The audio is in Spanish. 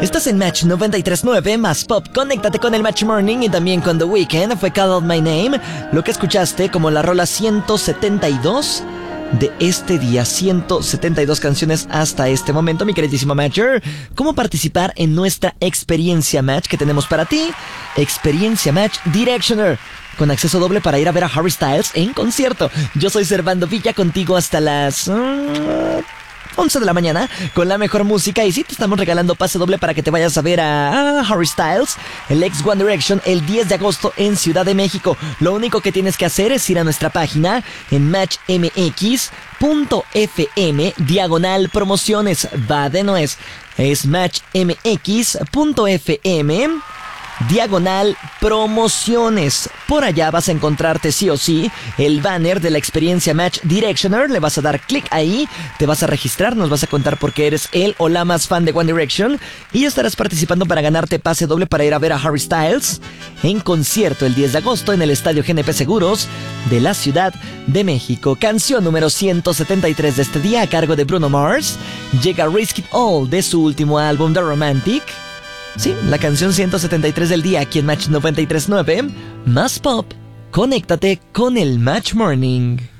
Estás en Match 93.9 más Pop. Conéctate con el Match Morning y también con The Weeknd. Fue Call Out My Name, lo que escuchaste como la rola 172 de este día. 172 canciones hasta este momento, mi queridísimo Matcher. ¿Cómo participar en nuestra experiencia Match que tenemos para ti? Experiencia Match Directioner, con acceso doble para ir a ver a Harry Styles en concierto. Yo soy Servando Villa, contigo hasta las 11 de la mañana con la mejor música. Y sí, te estamos regalando pase doble para que te vayas a ver a Harry Styles, el ex One Direction, el 10 de agosto en Ciudad de México. Lo único que tienes que hacer es ir a nuestra página en matchmx.fm/promociones. Va de nuez. Es matchmx.fm/promociones. Por allá vas a encontrarte sí o sí el banner de la experiencia Match Directioner. Le vas a dar clic ahí, te vas a registrar, nos vas a contar por qué eres el o la más fan de One Direction y estarás participando para ganarte pase doble para ir a ver a Harry Styles en concierto el 10 de agosto en el Estadio GNP Seguros de la Ciudad de México. Canción número 173 de este día a cargo de Bruno Mars. Llega Risk It All de su último álbum The Romantic. Sí, la canción 173 del día aquí en Match 93.9 más Pop. Conéctate con el Match Morning.